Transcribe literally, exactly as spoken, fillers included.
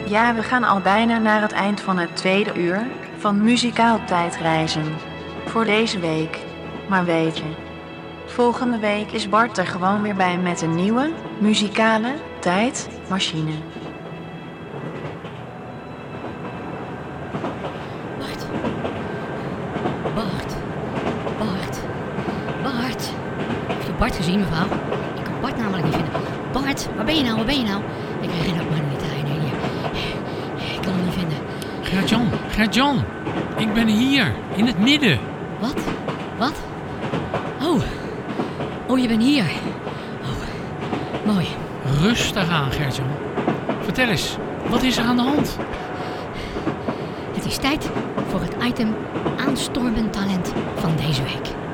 Ja, we gaan al bijna naar het eind van het tweede uur van Muzikaal Tijdreizen. Voor deze week. Maar weet je, volgende week is Bart er gewoon weer bij met een nieuwe muzikale tijdmachine. Bart. Bart. Bart. Bart. Heb je Bart gezien, mevrouw? Ik kan Bart namelijk niet vinden. Bart, waar ben je nou? Waar ben je nou? Ik krijg geen opmaning niet rijden hier. Ik kan hem niet vinden. Gert-Jan, Gert-Jan. Ik ben hier, in het midden. Wat? Wat? Oh. Oh, je bent hier. Oh, mooi. Rustig aan, Gert-Jan. Vertel eens, wat is er aan de hand? Het is tijd voor het item aanstormend talent van deze week.